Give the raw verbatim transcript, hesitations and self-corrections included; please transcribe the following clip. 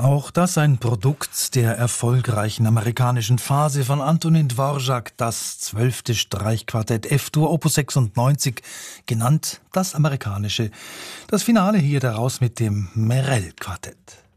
Auch das ein Produkt der erfolgreichen amerikanischen Phase von Antonin Dvorak, das zwölfte Streichquartett F-Dur Opus sechsundneunzig, genannt das amerikanische. Das Finale hier daraus mit dem Merell-Quartett.